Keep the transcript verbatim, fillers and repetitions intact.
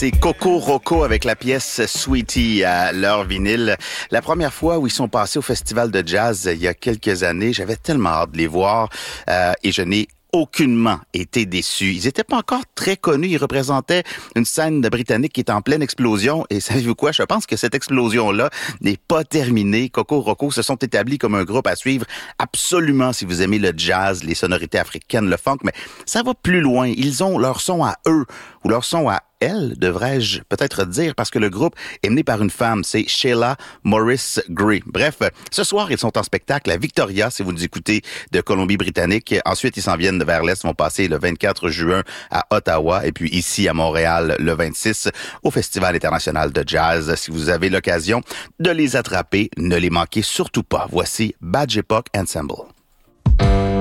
c'est Coco Roco avec la pièce Sweetie à leur vinyle. La première fois où ils sont passés au festival de jazz il y a quelques années, j'avais tellement hâte de les voir euh, et je n'ai aucunement été déçu. Ils étaient pas encore très connus. Ils représentaient une scène de britannique qui est en pleine explosion. Et savez-vous quoi? Je pense que cette explosion-là n'est pas terminée. Coco Roco se sont établis comme un groupe à suivre absolument si vous aimez le jazz, les sonorités africaines, le funk. Mais ça va plus loin. Ils ont leur son à eux ou leur son à elle, devrais-je peut-être dire, parce que le groupe est mené par une femme, c'est Sheila Morris Gray. Bref, ce soir, ils sont en spectacle à Victoria, si vous nous écoutez de Colombie-Britannique. Ensuite, ils s'en viennent vers l'Est, vont passer le vingt-quatre juin à Ottawa, et puis ici à Montréal, le vingt-six, au Festival international de jazz. Si vous avez l'occasion de les attraper, ne les manquez surtout pas. Voici Badge Epoch Ensemble.